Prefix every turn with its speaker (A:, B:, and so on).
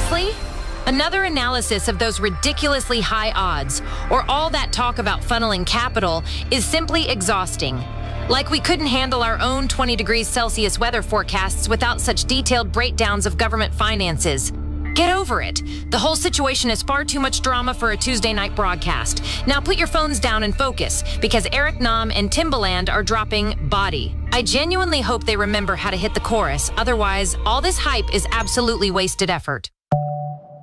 A: Honestly, another analysis of those ridiculously high odds, or all that talk about funneling capital, is simply exhausting. Like we couldn't handle our own 20 degrees Celsius weather forecasts without such detailed breakdowns of government finances. Get over it. The whole situation is far too much drama for a Tuesday night broadcast. Now put your phones down and focus, because Eric Nam and Timbaland are dropping Body. I genuinely hope they remember how to hit the chorus. Otherwise, all this hype is absolutely wasted effort.